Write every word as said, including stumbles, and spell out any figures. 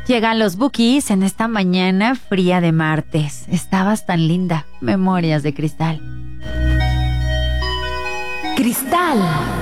Llegan los Bukis en esta mañana fría de martes. Estabas tan linda. Memorias de Cristal. Cristal